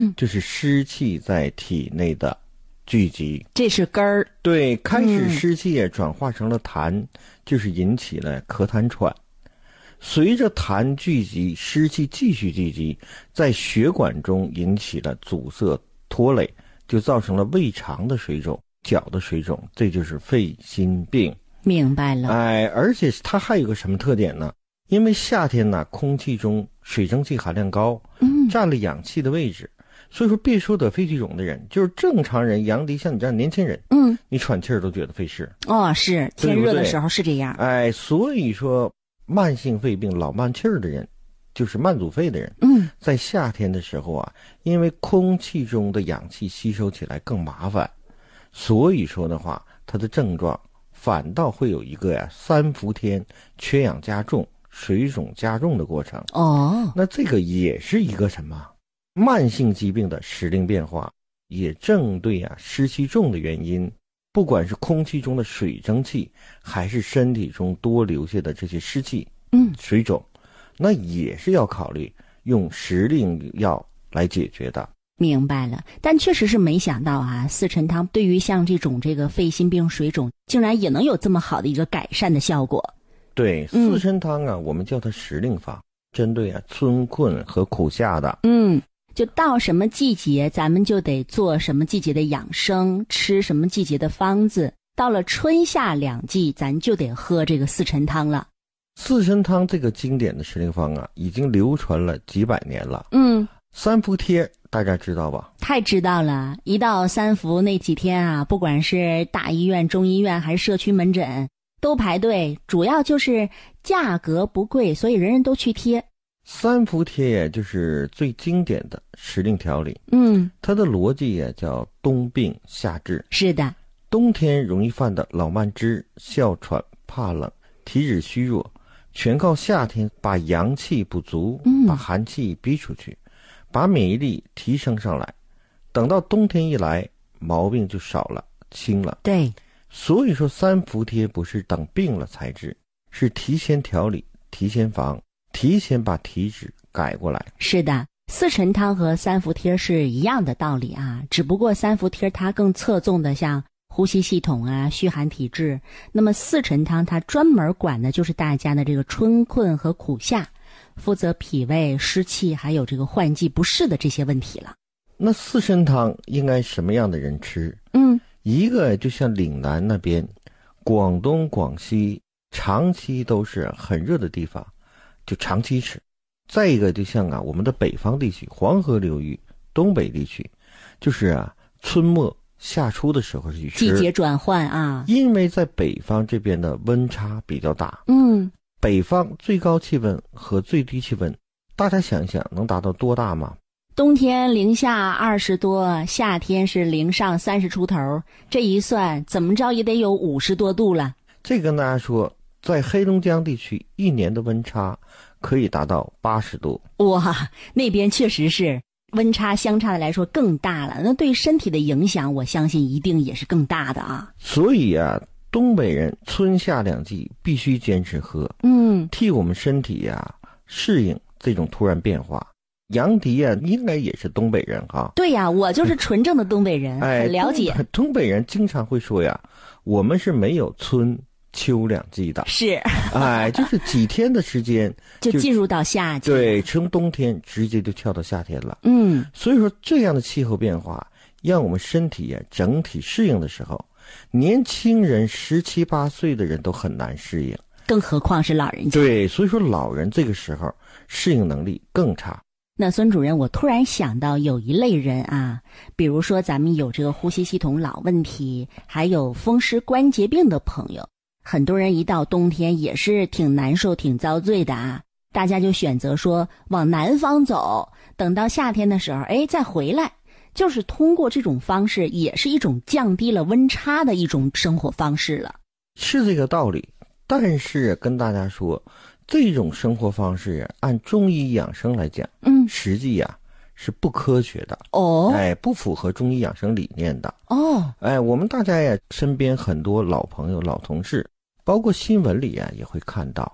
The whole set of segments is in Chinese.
就是湿气在体内的聚集， 这是根儿。 对，开始湿气也转化成了痰，就是引起了咳痰喘。随着痰聚集，湿气继续聚集，在血管中引起了阻塞拖累，就造成了胃肠的水肿、脚的水肿，这就是肺心病。 明白了。 而且它还有个什么特点呢？因为夏天呢，空气中水蒸气含量高，占了氧气的位置，所以说别说得肺气肿的人，就是正常人，阳迪像你这样年轻人，你喘气儿都觉得费事。 是天热的时候是这样。 所以说慢性肺病老慢气儿的人，就是慢阻肺的人，在夏天的时候啊，因为空气中的氧气吸收起来更麻烦，所以说的话，它的症状反倒会有一个三伏天缺氧加重、水肿加重的过程。那这个也是一个什么慢性疾病的时令变化，也正对湿气重的原因。不管是空气中的水蒸气，还是身体中多留下的这些湿气，水肿，那也是要考虑用时令药来解决的。 明白了。但确实是没想到四陈汤对于像这个肺心病、水肿，竟然也能有这么好的一个改善的效果。 对，四陈汤我们叫它时令方，针对春困和苦夏的。 就到什么季节咱们就得做什么季节的养生，吃什么季节的方子，到了春夏两季咱就得喝这个四陈汤了。 四陈汤这个经典的时令方已经流传了几百年了。三伏贴大家知道吧？ 太知道了。一到三伏那几天不管是大医院、中医院还是社区门诊都排队，主要就是价格不贵，所以人人都去贴。 三伏贴就是最经典的时令调理。它的逻辑叫冬病夏治。是的，冬天容易犯的老慢支、哮喘、怕冷、体质虚弱，全靠夏天把阳气补足，把寒气逼出去，把免疫力提升上来。等到冬天一来，毛病就少了，轻了。对，所以说三伏贴不是等病了才治，是提前调理、提前防，提前把体质改过来。是的，四陈汤和三伏贴是一样的道理只不过三伏贴它更侧重的像呼吸系统虚寒体质，那么四陈汤它专门管的就是大家的这个春困和苦夏，负责脾胃、湿气还有这个换季不适的这些问题了。 那四陈汤应该什么样的人吃？一个就像岭南那边，广东、广西长期都是很热的地方，就长期吃。再一个就像我们的北方地区，黄河流域、东北地区，就是春末夏初的时候去吃， 季节转换因为在北方这边的温差比较大。北方最高气温和最低气温，大家想一想能达到多大吗？ 冬天零下20多，夏天是零上30出头，这一算怎么着也得有50多度了。 这跟大家说，在黑龙江地区一年的温差可以达到80度。 哇，那边确实是温差相差的来说更大了，那对身体的影响我相信一定也是更大的所以东北人春夏两季必须坚持喝，替我们身体适应这种突然变化。杨迪应该也是东北人对我就是纯正的东北人，很了解。 东北人经常会说我们是没有春秋两季的。是就是几天的时间就进入到夏季。 对，从冬天直接就跳到夏天了。所以说这样的气候变化让我们身体整体适应的时候，年轻人17、18岁的人都很难适应， 更何况是老人家。 对，所以说老人这个时候适应能力更差。 那孙主任，我突然想到有一类人比如说咱们有这个呼吸系统老问题，还有风湿关节病的朋友，很多人一到冬天也是挺难受挺遭罪的大家就选择说往南方走，等到夏天的时候再回来，就是通过这种方式也是一种降低了温差的一种生活方式了。 是这个道理，但是跟大家说，这种生活方式按中医养生来讲，实际是不科学的不符合中医养生理念的我们大家身边很多老朋友、老同事，包括新闻里也会看到，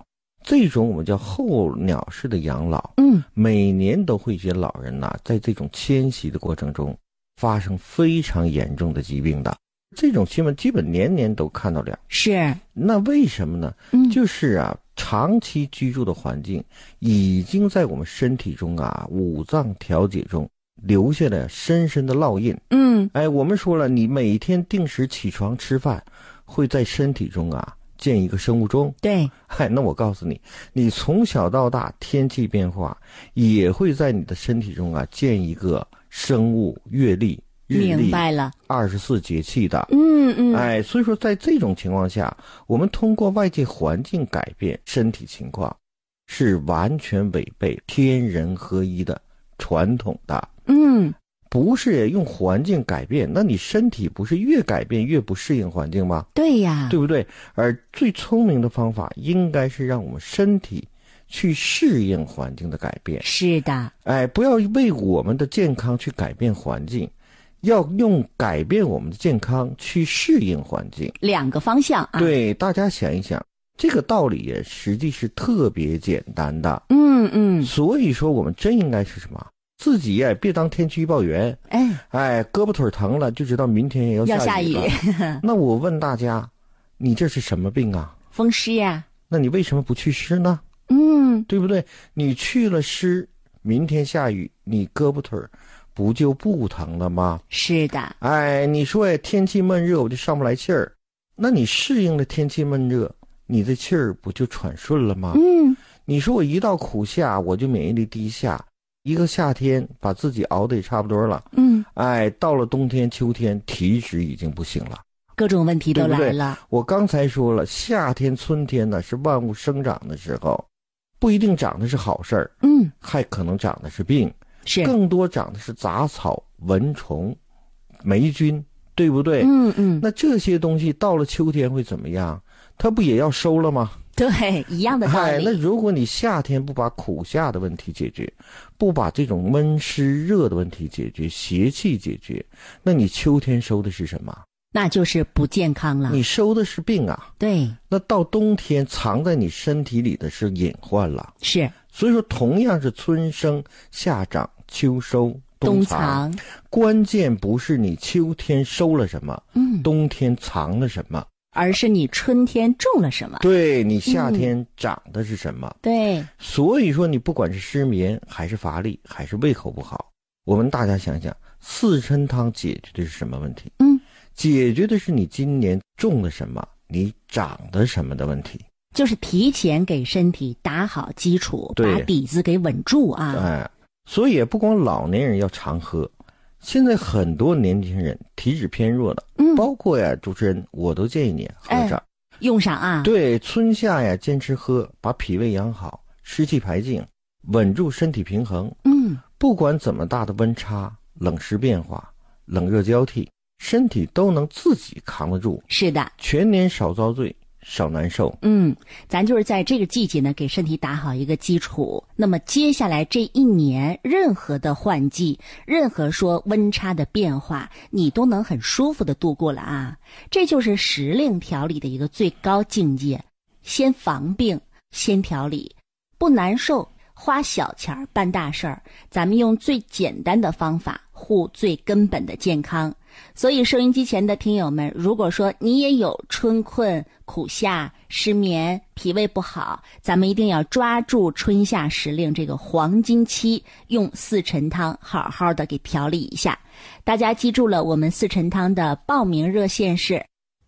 这种我们叫候鸟式的养老，每年都会有些老人在这种迁徙的过程中发生非常严重的疾病的。这种新闻基本年年都看到了。 是， 那为什么呢？就是长期居住的环境已经在我们身体中五脏调节中留下了深深的烙印。我们说了，你每天定时起床吃饭，会在身体中建一个生物钟。 对， 那我告诉你，你从小到大天气变化也会在你的身体中建一个生物月历。 明白了 ，24节气的。所以说在这种情况下，我们通过外界环境改变身体情况，是完全违背天人合一的传统的。不是用环境改变，那你身体不是越改变越不适应环境吗？ 对呀， 对不对？而最聪明的方法应该是让我们身体去适应环境的改变。 是的， 不要为我们的健康去改变环境，要用改变我们的健康去适应环境， 两个方向对，大家想一想，这个道理也实际是特别简单的。所以说我们真应该是什么？自己也别当天气预报员。胳膊腿疼了就知道明天也要下雨了。那我问大家，你这是什么病啊？ 风湿呀。 那你为什么不去湿呢？对不对？你去了湿，明天下雨，你胳膊腿不就不疼了吗？ 是的。 你说天气闷热我就上不来气儿，那你适应了天气闷热，你的气儿不就喘顺了吗？你说我一到苦夏我就免疫力低下，一个夏天把自己熬得也差不多了，到了冬天秋天体脂已经不行了， 各种问题都来了，对不对？ 我刚才说了，夏天春天呢是万物生长的时候，不一定长的是好事儿，还可能长的是病， 是更多长的是杂草、蚊虫、霉菌，对不对？那这些东西到了秋天会怎么样？它不也要收了吗？ 对，一样的道理。 那如果你夏天不把苦夏的问题解决，不把这种闷湿热的问题解决，邪气解决，那你秋天收的是什么？ 那就是不健康了。 你收的是病啊。 对。 那到冬天藏在你身体里的是隐患了。 是。 所以说同样是春生夏长秋收冬藏，关键不是你秋天收了什么，冬天藏了什么， 而是你春天种了什么， 对，你夏天长的是什么。 对， 所以说你不管是失眠还是乏力还是胃口不好，我们大家想想，四陈汤解决的是什么问题？解决的是你今年种了什么，你长的什么的问题， 就是提前给身体打好基础，把底子给稳住啊。 所以也不光老年人要常喝，现在很多年轻人体质偏弱的，包括主持人我都建议你喝上， 用上啊。 对，春夏坚持喝，把脾胃养好，湿气排净，稳住身体平衡。不管怎么大的温差、冷湿变化、冷热交替，身体都能自己扛得住。 是的， 全年少遭罪，少难受。 咱就是在这个季节呢，给身体打好一个基础。那么接下来这一年，任何的换季，任何说温差的变化，你都能很舒服的度过了啊。这就是时令调理的一个最高境界，先防病，先调理，不难受，花小钱办大事儿。咱们用最简单的方法护最根本的健康。所以收音机前的听友们，如果说你也有春困、苦夏、失眠、脾胃不好，咱们一定要抓住春夏时令这个黄金期，用四陈汤好好的给调理一下。大家记住了，我们四陈汤的报名热线是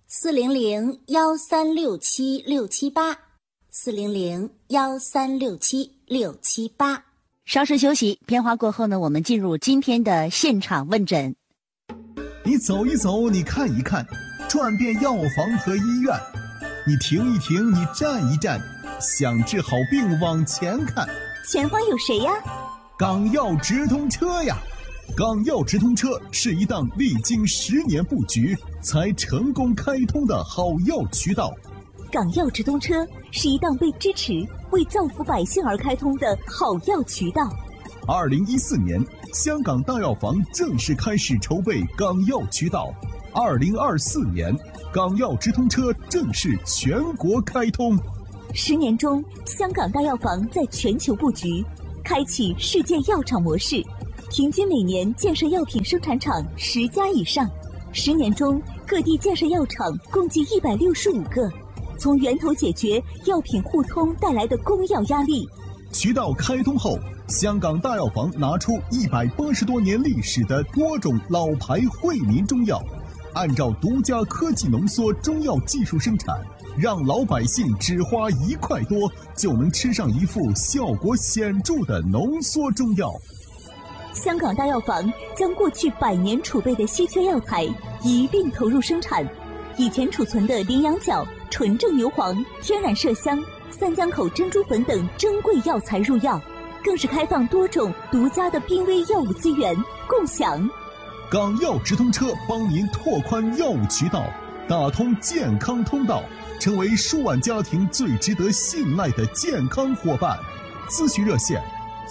400-1367-678，400-1367-678。稍事休息，片花过后呢，我们进入今天的现场问诊。 你走一走，你看一看，转遍药房和医院，你停一停，你站一站，想治好病往前看。 前方有谁呀？ 港药直通车呀！港药直通车是一档历经10年布局才成功开通的好药渠道。 港药直通车是一档被支持、为造福百姓而开通的好药渠道。 2014年，香港大药房正式开始筹备港药渠道。2024年，港药直通车正式全国开通。 10年中，香港大药房在全球布局，开启世界药厂模式，平均每年建设药品生产厂10家以上。10年中，各地建设药厂共计165个，从源头解决药品互通带来的供药压力。 渠道开通后，香港大药房拿出180多年历史的多种老牌惠民中药，按照独家科技浓缩中药技术生产，让老百姓只花1块多就能吃上一副效果显著的浓缩中药。 香港大药房将过去100年储备的稀缺药材一并投入生产，以前储存的羚羊角、纯正牛黄、天然麝香、三江口珍珠粉等珍贵药材入药，更是开放多种独家的濒危药物资源共享。 港药直通车帮您拓宽药物渠道，打通健康通道，成为数万家庭最值得信赖的健康伙伴。咨询热线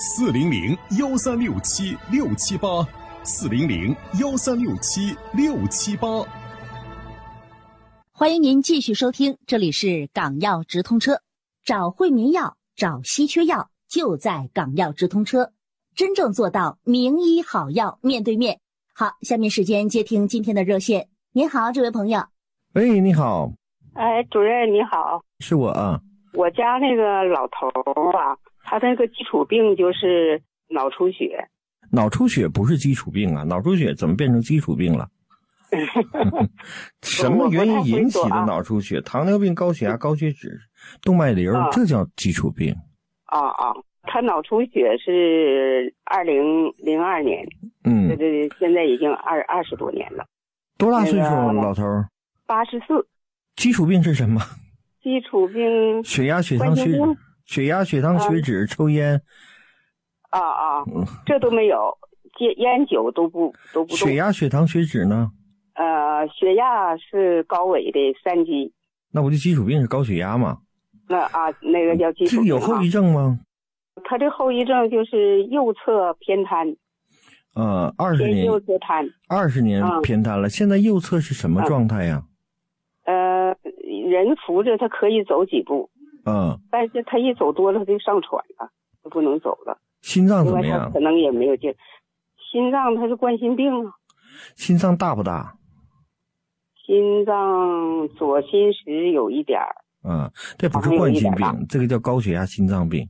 400-1367678，400-1367678。 欢迎您继续收听，这里是港药直通车，找惠民药，找稀缺药，就在港药直通车，真正做到名医好药面对面。好，下面时间接听今天的热线。您好，这位朋友。 喂，你好。 哎，主任你好。 是我啊。 我家那个老头啊，他那个基础病就是脑出血。 脑出血不是基础病啊，脑出血怎么变成基础病了？什么原因引起的脑出血？糖尿病、高血压、高血脂、动脉瘤，这叫基础病。 他脑出血是2002年，对，现在已经20多年了。 多大岁数了，老头 ？84。 基础病是什么？ 基础病血压、血糖、血糖、血脂、抽烟。 这都没有，戒烟酒都不动。 血压、血糖、血脂呢？ 血压是高危的3级。 那不就基础病是高血压吗？ 那个叫基础病。 这个有后遗症吗？ 他这后遗症就是右侧偏瘫。 20年。 右侧瘫。 20年偏瘫了，现在右侧是什么状态呀？ 人扶着他可以走几步。但是他一走多了他就上喘了，就不能走了。 心脏怎么样？ 他可能也没有劲。心脏他是冠心病啊。 心脏大不大？ 心脏左心室有一点儿。 这不是冠心病，这个叫高血压心脏病。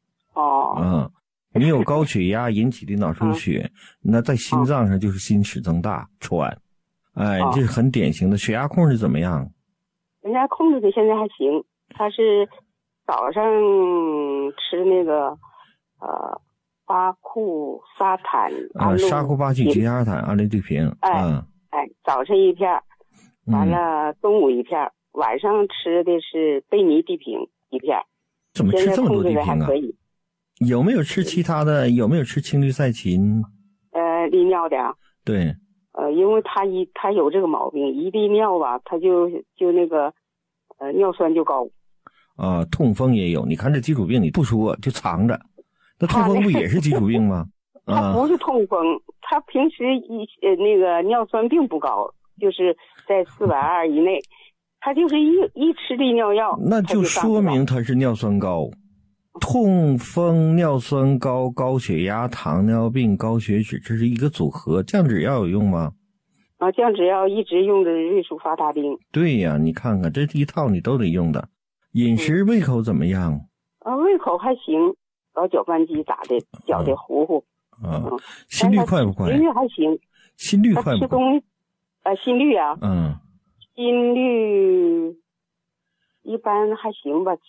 你有高血压引起的脑出血，那在心脏上就是心室增大、喘。这是很典型的。血压控制怎么样？ 血压控制的现在还行，他是早上吃那个巴库沙坦沙库巴曲吉沙坦安利对平。 早上一片，完了中午一片，晚上吃的是贝尼地平一片。 怎么吃这么多地平啊？有没有吃其他的？有没有吃青氯噻嗪？ 利尿的。 对。 因为他有这个毛病，一利尿吧，他就那个尿酸就高。 痛风也有，你看这基础病你不说就藏着，那痛风不也是基础病吗？ 他不是痛风，他平时那个尿酸并不高，就是在420以内，他就是一吃利尿药， 那就说明他是尿酸高。痛风、尿酸高、高血压、糖尿病、高血脂，这是一个组合。降脂药有用吗？ 降脂药一直用的瑞舒发大丁。对呀，你看看这一套你都得用的。饮食胃口怎么样？ 胃口还行，搞搅拌机咋的，搅的糊糊。 心率快不快？ 心率还行。 心率快不快？ 吃东西，心率啊。心率一般还行吧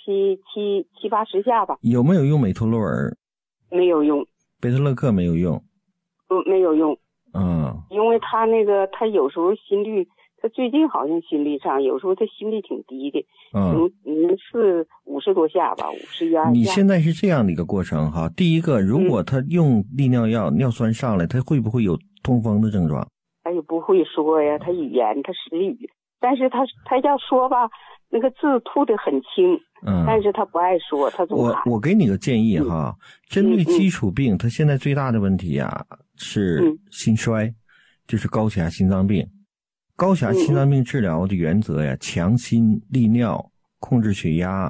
，70、80下吧。 有没有用美托洛尔？ 没有用。 贝特勒克没有用？ 没有用。因为他那个他有时候心率，他最近好像心率上，有时候他心率挺低的。是50多下吧，51、2下。 你现在是这样的一个过程哈。第一个，如果他用利尿药，尿酸上来，他会不会有痛风的症状？ 他也不会说呀，他语言他失语，但是他要说吧。那个字吐得很轻，但是他不爱说，他总喊。 我给你个建议哈，针对基础病，他现在最大的问题呀是心衰，就是高血压心脏病。高血压心脏病治疗的原则呀，强心利尿，控制血压，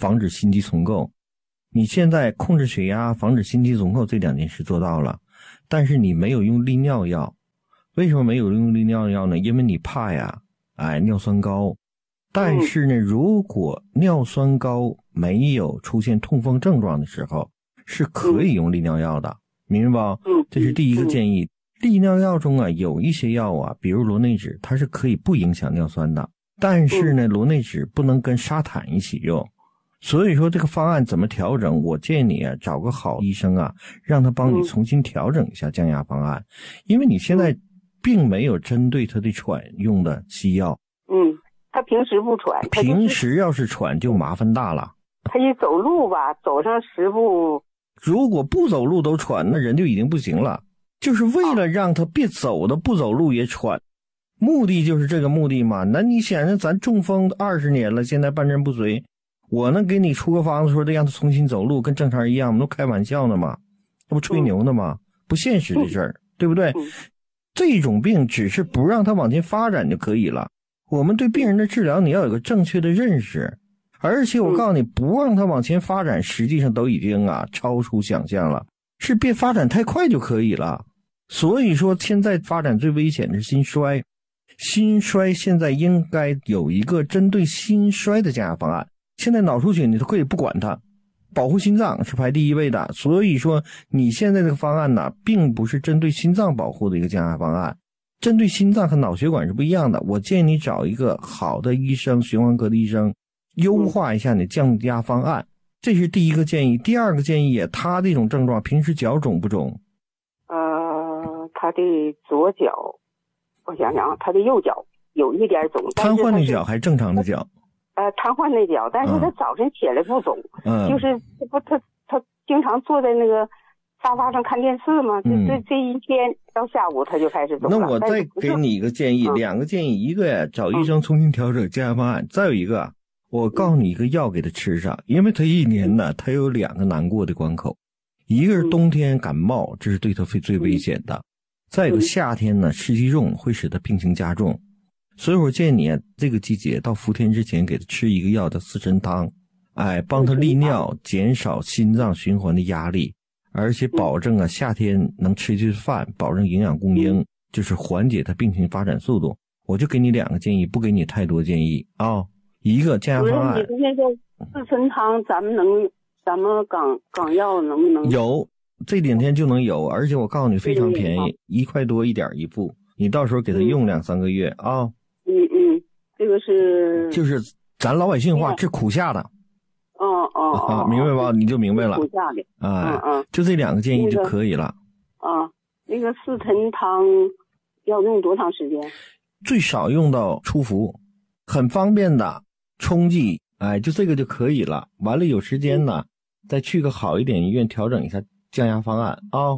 防止心肌丛构。你现在控制血压、防止心肌丛构这2件事做到了，但是你没有用利尿药。为什么没有用利尿药呢？因为你怕呀，尿酸高。但是呢，如果尿酸高没有出现痛风症状的时候，是可以用利尿药的，明白吧？这是第一个建议。利尿药中啊，有一些药啊，比如螺内酯，它是可以不影响尿酸的，但是呢，螺内酯不能跟沙坦一起用。所以说这个方案怎么调整，我建议你啊，找个好医生啊，让他帮你重新调整一下降压方案，因为你现在并没有针对他的喘用的西药。 他平时不喘， 平时要是喘就麻烦大了。 他一走路吧，走上10步， 如果不走路都喘，那人就已经不行了。就是为了让他别走的不走路也喘，目的就是这个目的嘛。那你想想，咱中风20年了，现在半身不遂，我能给你出个方子说的让他重新走路跟正常人一样，我们都开玩笑呢嘛，那不吹牛呢吗？不现实的事儿，对不对？这种病只是不让他往前发展就可以了。我们对病人的治疗你要有个正确的认识，而且我告诉你，不让他往前发展实际上都已经超出想象了，是别发展太快就可以了。所以说现在发展最危险的是心衰，心衰现在应该有一个针对心衰的降压方案。现在脑出血你都可以不管它，保护心脏是排第一位的。所以说你现在这个方案呢，并不是针对心脏保护的一个降压方案，针对心脏和脑血管是不一样的。我建议你找一个好的医生，循环科的医生，优化一下你的降压方案，这是第一个建议。第二个建议，他这种症状平时脚肿不肿？ 他的左脚，我想想，他的右脚有一点肿。 瘫痪的脚还是正常的脚？ 瘫痪的脚，但是他早晨起来不肿，就是他经常坐在那个沙发上看电视嘛，这一天到下午他就开始肿了。 那我再给你一个建议，2个建议，一个呀，找医生重新调整降压方案，再有一个，我告诉你一个药给他吃上，因为他一年呢，他有2个难过的关口，一个是冬天感冒，这是对他最危险的。再有个夏天呢，湿气重会使他病情加重，所以我建议你这个季节到伏天之前给他吃一个药叫四神汤，帮他利尿，减少心脏循环的压力，而且保证夏天能吃进饭，保证营养供应，就是缓解他病情发展速度。我就给你2个建议，不给你太多建议啊。一个降压方案， 你那个四神汤咱们港药能不能有？这2天就能有，而且我告诉你非常便宜，1块多一点一副，你到时候给他用2-3个月啊。 这个是就是咱老百姓话，治苦下的。明白吧？你就明白了。 苦下的。 就这2个建议就可以了。 那个四神汤要用多长时间？ 最少用到出伏，很方便的冲剂，就这个就可以了。完了有时间呢，再去个好一点医院调整一下降压方案啊。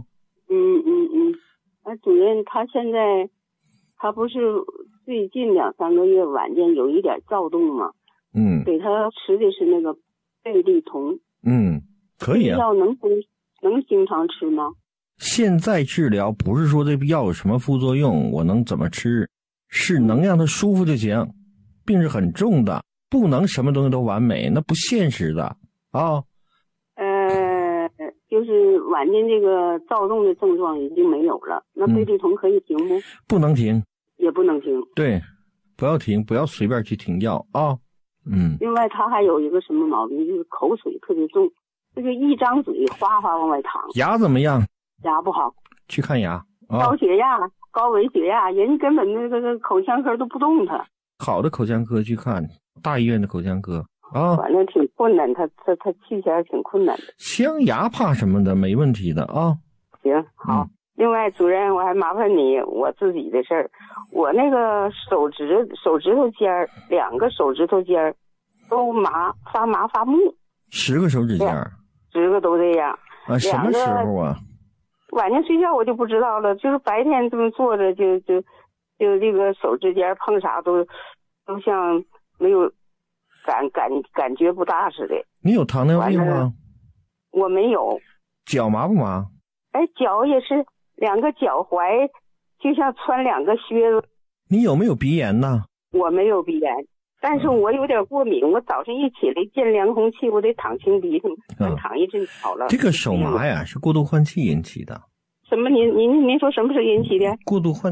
主任，他现在他不是最近2-3个月晚间有一点躁动吗？给他吃的是那个贝利酮。 可以啊。 药能经常吃吗？ 现在治疗不是说这药有什么副作用，我能怎么吃，是能让他舒服就行。病是很重的，不能什么东西都完美，那不现实的啊。 就是晚间这个躁动的症状已经没有了，那贝利酮可以停不？ 不能停， 也不能停。 对，不要停，不要随便去停药啊。 另外他还有一个什么毛病，就是口水特别重，这个一张嘴哗哗往外淌。 牙怎么样？ 牙不好， 去看牙。 高血压、高危血压，人根本那个口腔科都不动他。 好的口腔科去看，大医院的口腔科。 反正挺困难，他去起来挺困难的。 镶牙怕什么的，没问题的啊。 行，好。另外，主任，我还麻烦你我自己的事儿。我那个手指头尖儿，2个手指头尖儿都发麻发木。 10个手指尖儿 ？10个都这样。 什么时候啊？ 晚上睡觉我就不知道了，就是白天这么坐着就这个手指尖碰啥都像没有。感觉不大似的。你有糖尿病吗？我没有。脚麻不麻？脚也是2个脚踝，就像穿2个靴子。你有没有鼻炎呢？我没有鼻炎， 但是我有点过敏，我早上一起来见凉空气，我得淌清鼻涕，淌一阵好了。 这个手麻呀，是过度换气引起的。 什么？您说什么是引起的？ 过度换